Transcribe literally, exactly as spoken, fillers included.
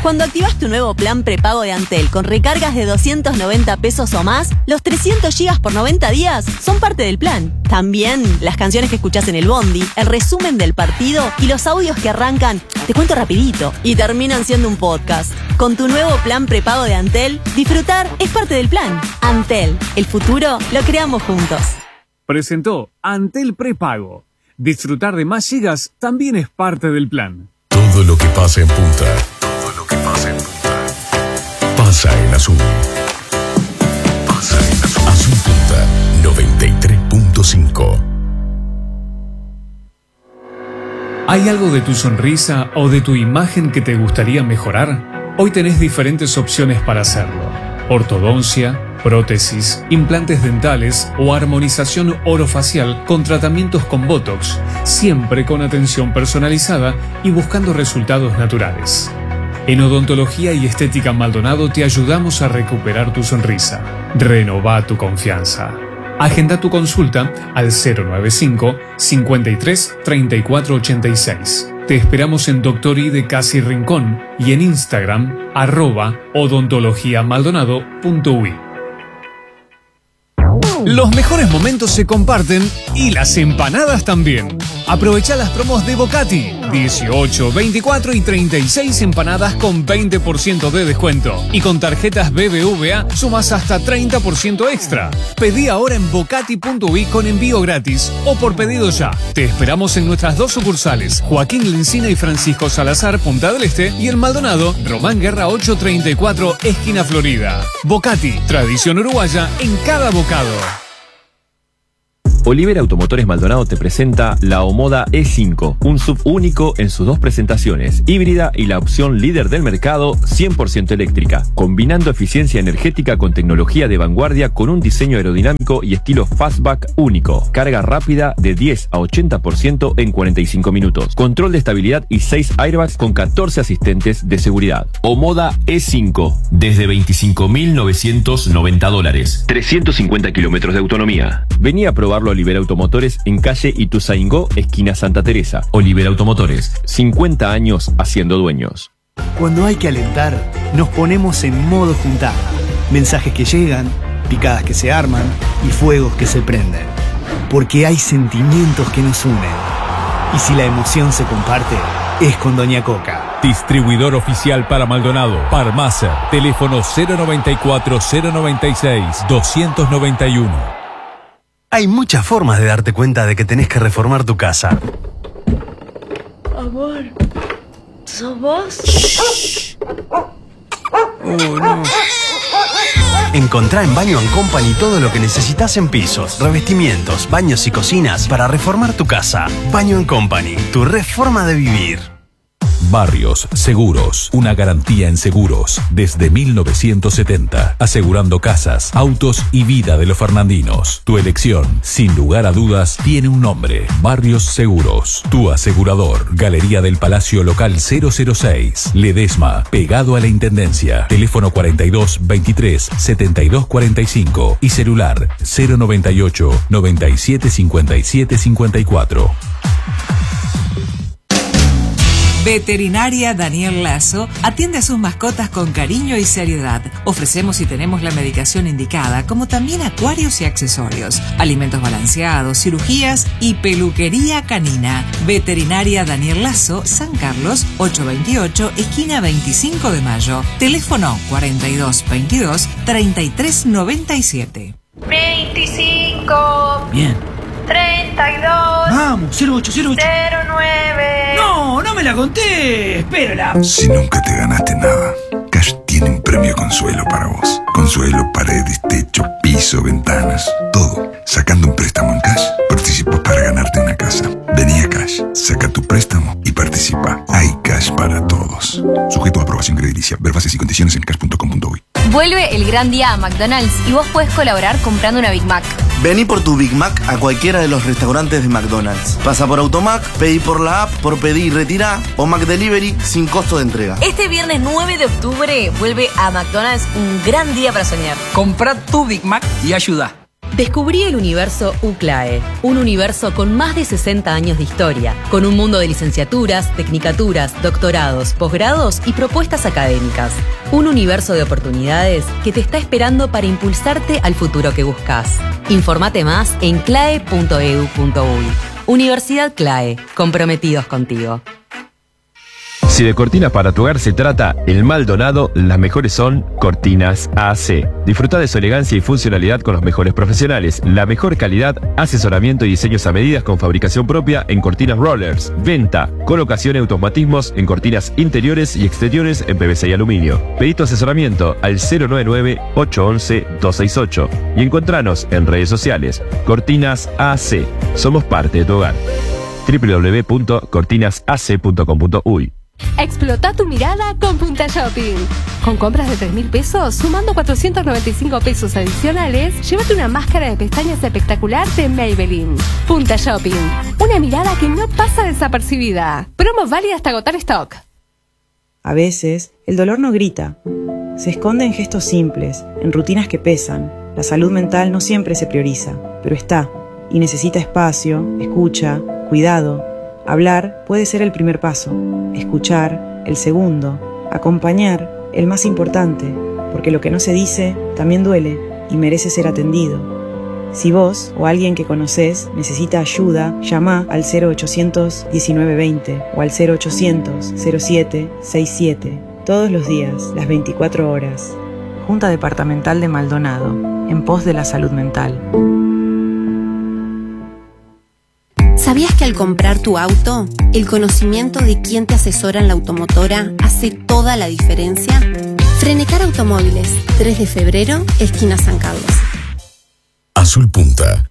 Cuando activas tu nuevo plan prepago de Antel con recargas de doscientos noventa pesos o más, los trescientos gigas por noventa días son parte del plan. También las canciones que escuchás en el bondi, el resumen del partido y los audios que arrancan, te cuento rapidito, y terminan siendo un podcast. Con tu nuevo plan prepago de Antel, disfrutar es parte del plan. Antel, el futuro lo creamos juntos. Presentó Antel Prepago. Disfrutar de más gigas también es parte del plan. Todo lo que pasa en Punta, todo lo que pasa en Punta, pasa en Azul. Pasa en Azul. Azul Punta noventa y tres punto cinco. ¿Hay algo de tu sonrisa o de tu imagen que te gustaría mejorar? Hoy tenés diferentes opciones para hacerlo. Ortodoncia, prótesis, implantes dentales o armonización orofacial con tratamientos con Botox, siempre con atención personalizada y buscando resultados naturales. En Odontología y Estética Maldonado te ayudamos a recuperar tu sonrisa. Renová tu confianza. Agenda tu consulta al cero noventa y cinco, cincuenta y tres, treinta y cuatro ochenta y seis. Te esperamos en Doctor I de Casi Rincón y en Instagram, arroba odontologiamaldonado punto uy. Los mejores momentos se comparten y las empanadas también. Aprovecha las promos de Bocati. dieciocho, veinticuatro y treinta y seis empanadas con veinte por ciento de descuento. Y con tarjetas B B V A sumas hasta treinta por ciento extra. Pedí ahora en bocati punto uy con envío gratis o por pedido ya. Te esperamos en nuestras dos sucursales, Joaquín Lencina y Francisco Salazar, Punta del Este, y en Maldonado, Román Guerra ochocientos treinta y cuatro, esquina Florida. Bocati, tradición uruguaya en cada bocado. Olivera Automotores Maldonado te presenta la Omoda E cinco, un S U V único en sus dos presentaciones, híbrida y la opción líder del mercado, cien por ciento eléctrica, combinando eficiencia energética con tecnología de vanguardia con un diseño aerodinámico y estilo fastback único, carga rápida de diez a ochenta por ciento en cuarenta y cinco minutos, control de estabilidad y seis airbags con catorce asistentes de seguridad. Omoda E cinco, desde veinticinco mil novecientos noventa dólares, trescientos cincuenta kilómetros de autonomía. Vení a probarlo Olivera Automotores en calle Ituzaingó, esquina Santa Teresa. Olivera Automotores, cincuenta años haciendo dueños. Cuando hay que alentar, nos ponemos en modo juntada. Mensajes que llegan, picadas que se arman y fuegos que se prenden. Porque hay sentimientos que nos unen. Y si la emoción se comparte, es con Doña Coca. Distribuidor oficial para Maldonado. Parmacer. Teléfono cero noventa y cuatro, cero noventa y seis, doscientos noventa y uno. Hay muchas formas de darte cuenta de que tenés que reformar tu casa. Amor, ¿sos vos? Shh. Oh, no. Encontrá en Baño and Company todo lo que necesitas en pisos, revestimientos, baños y cocinas para reformar tu casa. Baño and Company, tu reforma de vivir. Barrios Seguros, una garantía en seguros desde mil novecientos setenta, asegurando casas, autos y vida de los fernandinos. Tu elección, sin lugar a dudas, tiene un nombre: Barrios Seguros. Tu asegurador, Galería del Palacio Local cero cero seis, Ledesma, pegado a la Intendencia. Teléfono cuarenta y dos, veintitrés, setenta y dos cuarenta y cinco y celular cero noventa y ocho, noventa y siete, cincuenta y siete, cincuenta y cuatro. Veterinaria Daniel Lazo atiende a sus mascotas con cariño y seriedad. Ofrecemos y tenemos la medicación indicada, como también acuarios y accesorios, alimentos balanceados, cirugías y peluquería canina. Veterinaria Daniel Lazo, San Carlos, ochocientos veintiocho, esquina veinticinco de mayo. Teléfono cuarenta y dos, veintidós, treinta y tres noventa y siete. veinticinco. Bien. treinta y dos. Vamos, cero ocho, cero ocho. cero nueve. No, no me la conté. Espérala. Si nunca te ganaste nada, Cash tiene un premio consuelo para vos. Consuelo, paredes, techo, piso, ventanas, todo. Sacando un préstamo en Cash, participas para ganarte una casa. Vení a Cash, saca tu préstamo y participa. Hay Cash para todos. Sujeto a aprobación crediticia. Ver bases y condiciones en cash punto com punto uy. Vuelve el gran día a McDonald's y vos podés colaborar comprando una Big Mac. Vení por tu Big Mac a cualquiera de los restaurantes de McDonald's. Pasa por Automac, pedí por la app, por pedir y retirá, o McDelivery sin costo de entrega. Este viernes nueve de octubre vuelve a McDonald's un gran día para soñar. Comprá tu Big Mac y ayuda. Descubrí el universo UCLAE, un universo con más de sesenta años de historia, con un mundo de licenciaturas, tecnicaturas, doctorados, posgrados y propuestas académicas. Un universo de oportunidades que te está esperando para impulsarte al futuro que buscas. Informate más en clae punto e d u punto u y. Universidad CLAE, comprometidos contigo. Si de cortinas para tu hogar se trata, en Maldonado las mejores son Cortinas A C. Disfruta de su elegancia y funcionalidad con los mejores profesionales, la mejor calidad, asesoramiento y diseños a medidas con fabricación propia en cortinas rollers, venta, colocación y automatismos en cortinas interiores y exteriores en P V C y aluminio. Pedí tu asesoramiento al cero nueve nueve, ocho uno uno, dos seis ocho y encontranos en redes sociales. Cortinas A C. Somos parte de tu hogar. doble u doble u doble u punto cortinas a c punto com punto u y. Explota tu mirada con Punta Shopping. Con compras de tres mil pesos, sumando cuatrocientos noventa y cinco pesos adicionales, llévate una máscara de pestañas espectacular de Maybelline. Punta Shopping. Una mirada que no pasa desapercibida. Promo válida hasta agotar stock. A veces, el dolor no grita. Se esconde en gestos simples, en rutinas que pesan. La salud mental no siempre se prioriza, pero está. Y necesita espacio, escucha, cuidado. Hablar puede ser el primer paso, escuchar el segundo, acompañar el más importante, porque lo que no se dice también duele y merece ser atendido. Si vos o alguien que conocés necesita ayuda, llama al cero ochocientos diecinueve veinte o al cero ochocientos cero siete sesenta y siete todos los días, las veinticuatro horas. Junta Departamental de Maldonado, en pos de la salud mental. ¿Sabías que al comprar tu auto, el conocimiento de quién te asesora en la automotora hace toda la diferencia? Frenecar Automóviles, tres de febrero, esquina San Carlos. Azul Punta,